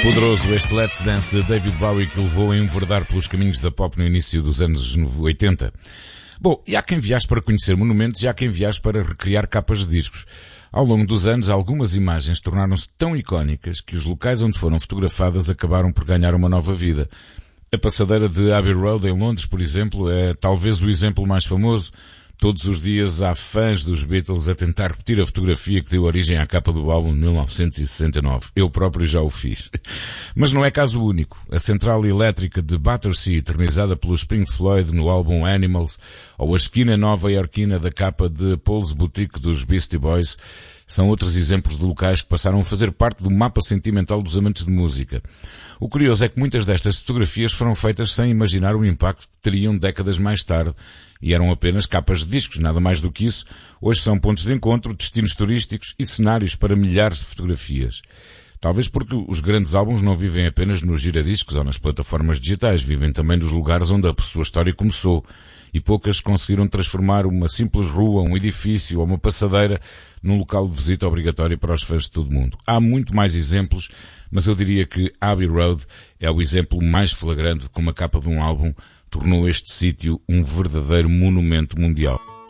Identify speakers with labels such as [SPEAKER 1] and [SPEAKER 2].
[SPEAKER 1] Poderoso este Let's Dance de David Bowie que levou a enverdar pelos caminhos da pop no início dos anos 80. Bom, e há quem viaje para conhecer monumentos e há quem viaje para recriar capas de discos. Ao longo dos anos, algumas imagens tornaram-se tão icónicas que os locais onde foram fotografadas acabaram por ganhar uma nova vida. A passadeira de Abbey Road em Londres, por exemplo, é talvez o exemplo mais famoso. Todos os dias há fãs dos Beatles a tentar repetir a fotografia que deu origem à capa do álbum de 1969. Eu próprio já o fiz. Mas não é caso único. A central elétrica de Battersea, eternizada pelos Pink Floyd no álbum Animals, ou a esquina nova-iorquina da capa de Paul's Boutique dos Beastie Boys, são outros exemplos de locais que passaram a fazer parte do mapa sentimental dos amantes de música. O curioso é que muitas destas fotografias foram feitas sem imaginar o impacto que teriam décadas mais tarde e eram apenas capas de discos, nada mais do que isso. Hoje são pontos de encontro, destinos turísticos e cenários para milhares de fotografias. Talvez porque os grandes álbuns não vivem apenas nos giradiscos ou nas plataformas digitais, vivem também nos lugares onde a sua história começou. E poucas conseguiram transformar uma simples rua, um edifício ou uma passadeira num local de visita obrigatório para os fãs de todo o mundo. Há muito mais exemplos, mas eu diria que Abbey Road é o exemplo mais flagrante de como a capa de um álbum tornou este sítio um verdadeiro monumento mundial.